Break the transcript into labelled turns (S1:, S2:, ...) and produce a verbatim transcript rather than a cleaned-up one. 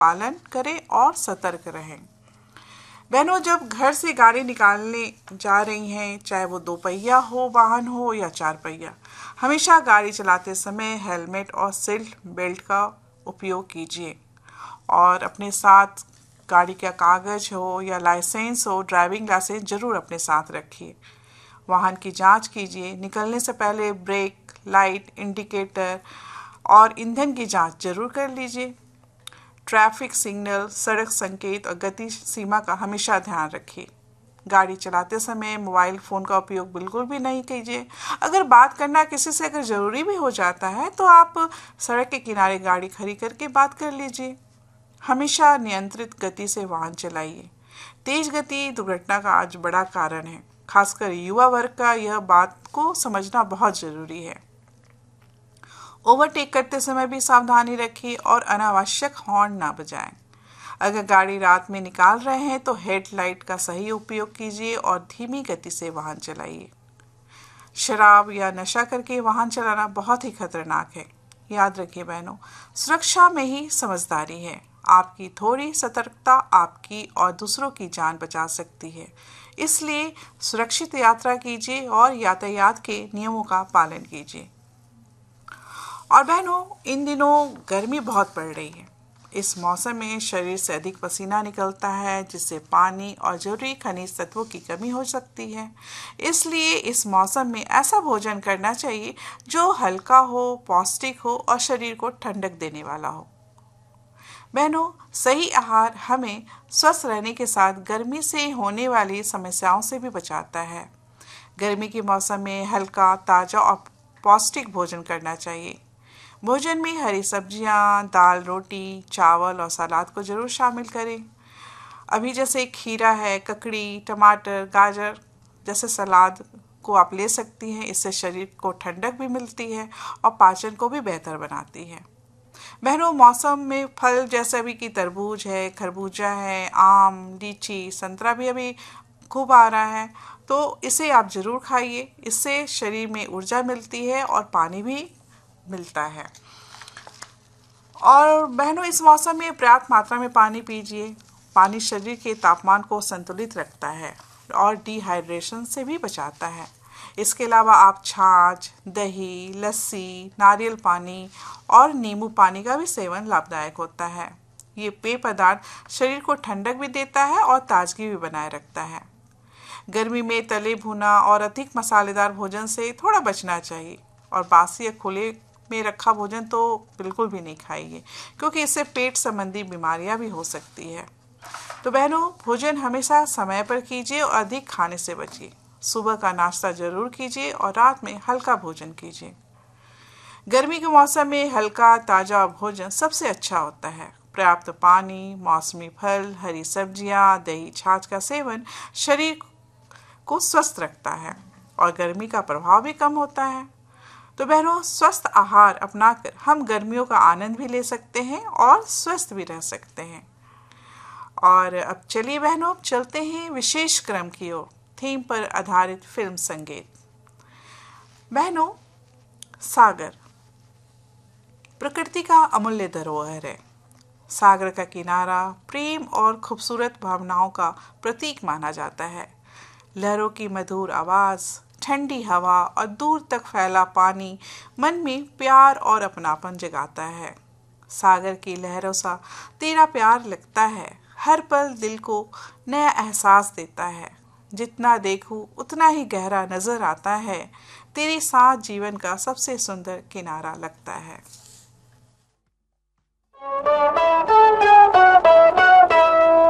S1: पालन करें और सतर्क रहें। बहनों, जब घर से गाड़ी निकालने जा रही हैं, चाहे वो दो पहिया हो वाहन हो या चार पहिया, हमेशा गाड़ी चलाते समय हेलमेट और सीट बेल्ट का उपयोग कीजिए और अपने साथ गाड़ी का कागज हो या लाइसेंस हो, ड्राइविंग लाइसेंस जरूर अपने साथ रखिए। वाहन की जांच कीजिए। निकलने से पहले ब्रेक, लाइट, इंडिकेटर और ईंधन की जांच जरूर कर लीजिए। ट्रैफिक सिग्नल, सड़क संकेत और गति सीमा का हमेशा ध्यान रखिए। गाड़ी चलाते समय मोबाइल फ़ोन का उपयोग बिल्कुल भी नहीं कीजिए। अगर बात करना किसी से अगर ज़रूरी भी हो जाता है तो आप सड़क के किनारे गाड़ी खड़ी करके बात कर लीजिए। हमेशा नियंत्रित गति से वाहन चलाइए। तेज गति दुर्घटना का आज बड़ा कारण है। खासकर युवा वर्ग का यह बात को समझना बहुत ज़रूरी है। ओवरटेक करते समय भी सावधानी रखिए और अनावश्यक हॉर्न ना बजाएं। अगर गाड़ी रात में निकाल रहे हैं तो हेडलाइट का सही उपयोग कीजिए और धीमी गति से वाहन चलाइए। शराब या नशा करके वाहन चलाना बहुत ही खतरनाक है। याद रखिए बहनों, सुरक्षा में ही समझदारी है। आपकी थोड़ी सतर्कता आपकी और दूसरों की जान बचा सकती है। इसलिए सुरक्षित यात्रा कीजिए और यातायात के नियमों का पालन कीजिए। और बहनों, इन दिनों गर्मी बहुत पड़ रही है। इस मौसम में शरीर से अधिक पसीना निकलता है, जिससे पानी और जरूरी खनिज तत्वों की कमी हो सकती है। इसलिए इस मौसम में ऐसा भोजन करना चाहिए जो हल्का हो, पौष्टिक हो और शरीर को ठंडक देने वाला हो। बहनों, सही आहार हमें स्वस्थ रहने के साथ गर्मी से होने वाली समस्याओं से भी बचाता है। गर्मी के मौसम में हल्का, ताज़ा और पौष्टिक भोजन करना चाहिए। भोजन में हरी सब्जियां, दाल, रोटी, चावल और सलाद को जरूर शामिल करें। अभी जैसे खीरा है, ककड़ी, टमाटर, गाजर जैसे सलाद को आप ले सकती हैं। इससे शरीर को ठंडक भी मिलती है और पाचन को भी बेहतर बनाती है। बहनों, मौसम में फल जैसे अभी की तरबूज है, खरबूजा है, आम, लीची, संतरा भी अभी खूब आ रहा है, तो इसे आप जरूर खाइए। इससे शरीर में ऊर्जा मिलती है और पानी भी मिलता है। और बहनों, इस मौसम में पर्याप्त मात्रा में पानी पीजिए। पानी शरीर के तापमान को संतुलित रखता है और डिहाइड्रेशन से भी बचाता है। इसके अलावा आप छाछ, दही, लस्सी, नारियल पानी और नींबू पानी का भी सेवन लाभदायक होता है। ये पेय पदार्थ शरीर को ठंडक भी देता है और ताजगी भी बनाए रखता है। गर्मी में तले भुना और अधिक मसालेदार भोजन से थोड़ा बचना चाहिए और बासी या खुले में रखा भोजन तो बिल्कुल भी नहीं खाइए, क्योंकि इससे पेट संबंधी बीमारियां भी हो सकती है। तो बहनों, भोजन हमेशा समय पर कीजिए और अधिक खाने से बचिए। सुबह का नाश्ता जरूर कीजिए और रात में हल्का भोजन कीजिए। गर्मी के मौसम में हल्का ताज़ा भोजन सबसे अच्छा होता है। पर्याप्त पानी, मौसमी फल, हरी सब्जियां, दही, छाछ का सेवन शरीर को स्वस्थ रखता है और गर्मी का प्रभाव भी कम होता है। तो बहनों, स्वस्थ आहार अपनाकर हम गर्मियों का आनंद भी ले सकते हैं और स्वस्थ भी रह सकते हैं। और अब चलिए बहनों, चलते हैं विशेष क्रम की ओर, थीम पर आधारित फिल्म संगीत। बहनों, सागर प्रकृति का अमूल्य धरोहर है। सागर का किनारा प्रेम और खूबसूरत भावनाओं का प्रतीक माना जाता है। लहरों की मधुर आवाज़, ठंडी हवा और दूर तक फैला पानी मन में प्यार और अपनापन जगाता है। सागर की लहरों सा तेरा प्यार लगता है, हर पल दिल को नया एहसास देता है। जितना देखूं उतना ही गहरा नजर आता है, तेरे साथ जीवन का सबसे सुंदर किनारा लगता है।